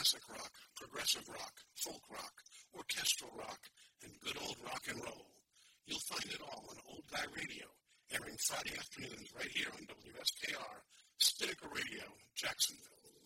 classic rock, progressive rock, folk rock, orchestral rock, and good old rock and roll. You'll find it all on Old Guy Radio, airing Friday afternoons right here on WSKR, Spinnaker Radio, Jacksonville.